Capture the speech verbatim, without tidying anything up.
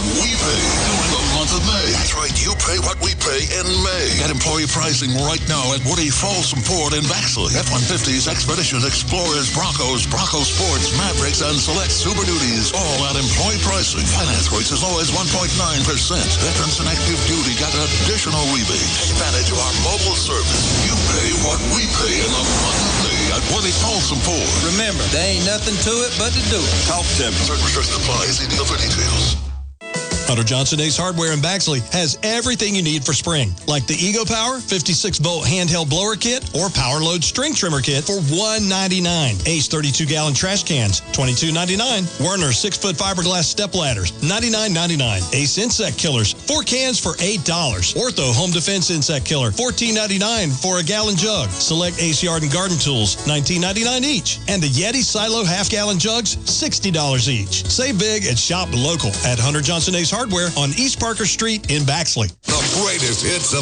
we pay during the month of May. That's right, you pay what we pay in May. Get employee pricing right now at Woody Folsom Ford in Baxley. F one fifties, Expeditions, Explorers, Broncos, Bronco Sports, Mavericks, and select Super Duties. All at employee pricing. Finance rates as low as one point nine percent. Veterans and active duty get additional rebate. Take advantage of our mobile service. You pay what we pay in the month of May at Woody Folsom Ford. Remember, there ain't nothing to it but to do it. Talk to them. Certain restrictions apply. See dealer for details. Hunter Johnson Ace Hardware in Baxley has everything you need for spring, like the Ego Power fifty-six volt handheld blower kit or Power Load string trimmer kit for one ninety-nine. Ace thirty-two gallon trash cans, twenty-two ninety-nine. Werner six foot fiberglass step ladders, ninety-nine ninety-nine. Ace insect killers, four cans for eight dollars. Ortho home defense insect killer, fourteen ninety-nine for a gallon jug. Select Ace Yard and Garden tools, nineteen ninety-nine each. And the Yeti Silo half gallon jugs, sixty dollars each. Save big and shop local at Hunter Johnson Ace Hardware on East Parker Street in Baxley. The greatest hits of